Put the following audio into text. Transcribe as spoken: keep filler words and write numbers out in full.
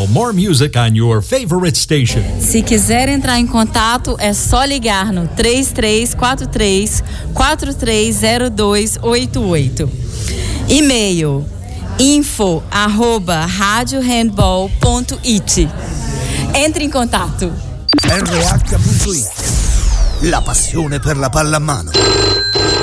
more music on your favorite station. Se quiser entrar em contato, é só ligar no três três quatro três, quatro três zero dois oito oito. E-mail info arroba radiohandball ponto it. Entre in contatto. R H punto it. La passione per la pallamano.